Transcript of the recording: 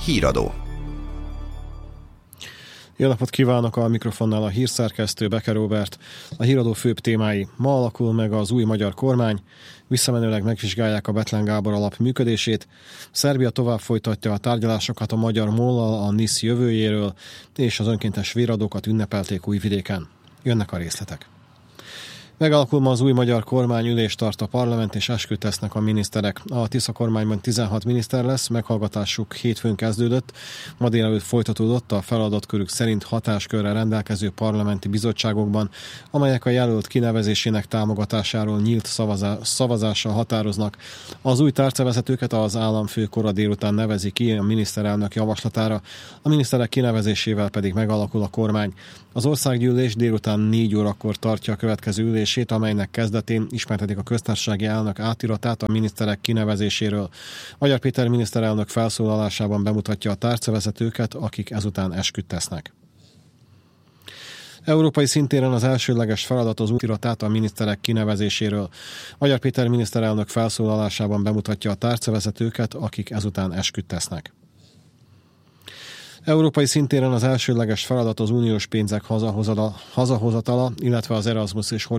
Híradó. Jó napot kívánok, a mikrofonnál a hírszerkesztő Beke Róbert. A híradó főbb témái: ma alakul meg az új magyar kormány, visszamenőleg megvizsgálják a Bethlen Gábor alap működését, Szerbia tovább folytatja a tárgyalásokat a magyar MOL-lal a NISZ jövőjéről, és az önkéntes véradókat ünnepelték Újvidéken. Jönnek a részletek. Megalakul ma az új magyar kormány, ülést tart a parlament, és esküt tesznek a miniszterek. A Tisza kormányban 16 miniszter lesz, meghallgatásuk hétfőn kezdődött, ma délelőtt folytatódott a feladatkörük szerint hatáskörrel rendelkező parlamenti bizottságokban, amelyek a jelölt kinevezésének támogatásáról nyílt szavazással határoznak. Az új tárcavezetőket az államfő kora délután nevezi ki a miniszterelnök javaslatára, a miniszterek kinevezésével pedig megalakul a kormány. Az országgyűlés délután 4 órakor tartja a következő ülését, amelynek kezdetén ismertetik a köztársasági elnök átiratát a miniszterek kinevezéséről. Magyar Péter miniszterelnök felszólalásában bemutatja a tárcavezetőket, akik ezután esküt tesznek. Európai szintéren az elsődleges feladat az átiratát a miniszterek kinevezéséről. Magyar Péter miniszterelnök felszólalásában bemutatja a tárcavezetőket, akik ezután esküt tesznek. Európai szintéren az elsődleges feladat az uniós pénzek hazahozatala, illetve az Erasmus és